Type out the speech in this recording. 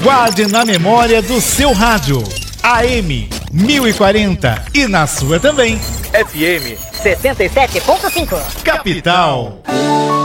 Guarde na memória do seu rádio. AM 1040 e na sua também. FM 67.5. Capital.